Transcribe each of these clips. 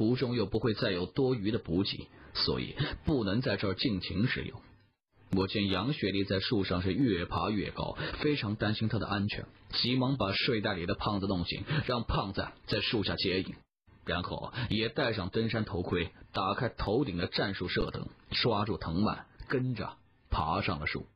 途中又不会再有多余的补给，所以不能在这儿尽情使用。我见杨雪莉在树上是越爬越高，非常担心她的安全，急忙把睡袋里的胖子弄醒，让胖子在树下接应，然后也戴上登山头盔，打开头顶的战术射灯，抓住藤蔓，跟着爬上了树。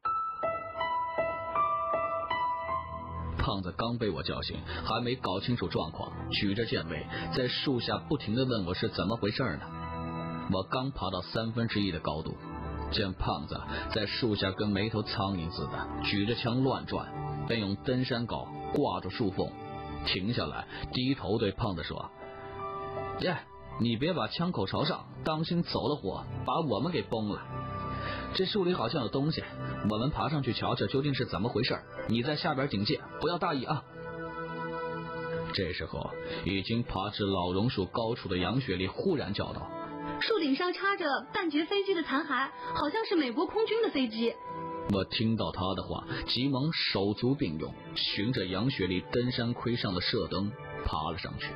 胖子刚被我叫醒，还没搞清楚状况，举着剑尾在树下不停地问我是怎么回事呢。我刚爬到1/3的高度，见胖子在树下跟没头苍蝇似的举着枪乱转，便用登山镐挂住树缝，停下来低头对胖子说：你别把枪口朝上，当心走了火把我们给崩了。这树里好像有东西，我们爬上去瞧瞧究竟是怎么回事，你在下边警戒，不要大意啊。这时候已经爬至老榕树高处的杨雪莉忽然叫道： 树顶上插着半截飞机的残骸，好像是美国空军的飞机。 我听到他的话，急忙手足并用，循着杨雪莉登山盔上的射灯爬了上去。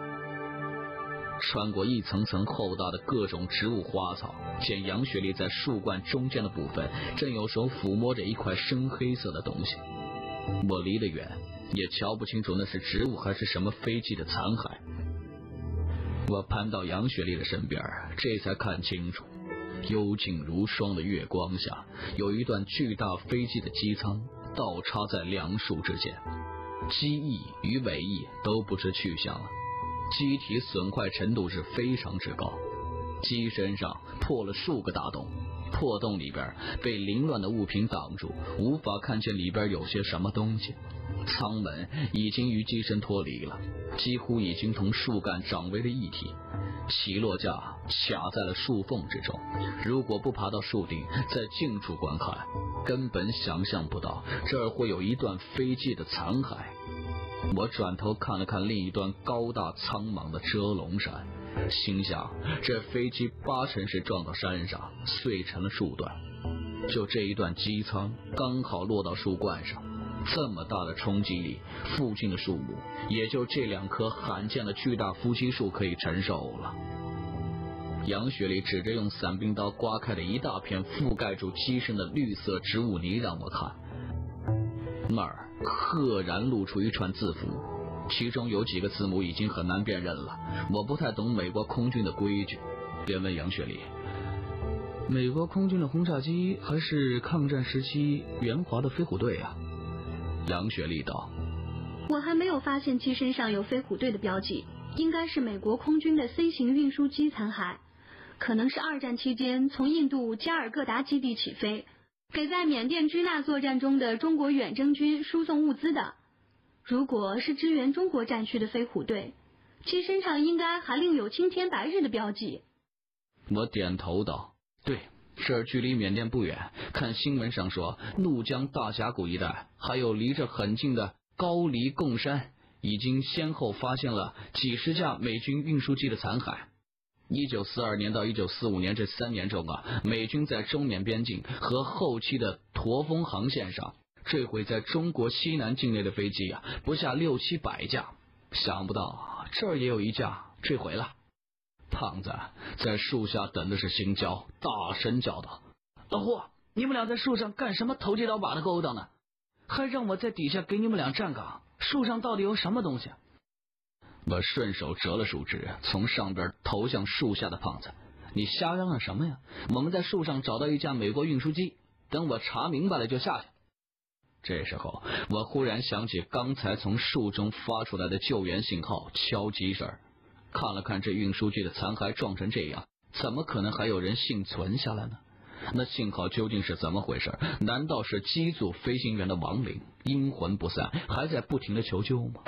穿过一层层厚大的各种植物花草，见杨雪莉在树冠中间的部分正有手抚摸着一块深黑色的东西。我离得远，也瞧不清楚那是植物还是什么飞机的残骸。我攀到杨雪莉的身边，这才看清楚，幽静如霜的月光下，有一段巨大飞机的机舱倒插在两树之间，机翼与尾翼都不知去向了，机体损坏程度是非常之高，机身上破了数个大洞，破洞里边被凌乱的物品挡住，无法看见里边有些什么东西。舱门已经与机身脱离了，几乎已经同树干长为了一体，起落架卡在了树缝之中，如果不爬到树顶在近处观看，根本想象不到这儿会有一段飞机的残骸。我转头看了看另一端高大苍茫的遮龙山，心想这飞机8成是撞到山上碎成了树段，就这一段机舱刚好落到树冠上，这么大的冲击力，附近的树木也就这2棵罕见的巨大夫妻树可以承受了。杨雪莉指着用伞兵刀刮开的一大片覆盖住机身的绿色植物泥让我看，那儿赫然露出一串字符，其中有几个字母已经很难辨认了。我不太懂美国空军的规矩，便问杨雪莉：美国空军的轰炸机还是抗战时期援华的飞虎队啊？杨雪莉道： 我还没有发现机身上有飞虎队的标记，应该是美国空军的 C 型运输机残骸，可能是2战期间从印度加尔各答基地起飞，给在缅甸支那作战中的中国远征军输送物资的。如果是支援中国战区的飞虎队，机身上应该还另有青天白日的标记。 我点头道：对，这儿距离缅甸不远，看新闻上说怒江大峡谷一带还有离这很近的高黎贡山已经先后发现了几十架美军运输机的残骸。1942年到1945年这3年中美军在中缅边境和后期的驼峰航线上坠毁在中国西南境内的飞机不下600-700架，想不到这儿也有一架坠毁了。胖子在树下等的是心焦，大声叫道：老胡，你们俩在树上干什么投机倒把的勾当呢？还让我在底下给你们俩站岗，树上到底有什么东西？我顺手折了树枝，从上边投向树下的胖子：你瞎嚷嚷什么呀？我们在树上找到一架美国运输机，等我查明白了就下去。这时候我忽然想起刚才从树中发出来的救援信号敲击声，看了看这运输机的残骸撞成这样，怎么可能还有人幸存下来呢？那信号究竟是怎么回事？难道是机组飞行员的亡灵阴魂不散，还在不停的求救吗？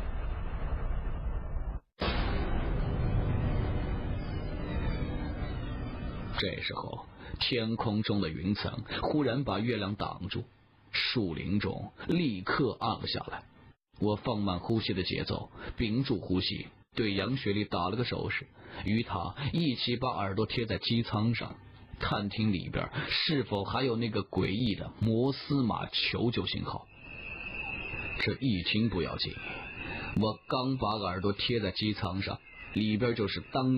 这时候天空中的云层忽然把月亮挡住，树林中立刻暗了下来。我放慢呼吸的节奏，屏住呼吸，对杨雪莉打了个手势，与她一起把耳朵贴在机舱上，探听里边是否还有那个诡异的摩斯码求救信号。这一听不要紧，我刚把耳朵贴在机舱上，里边就是当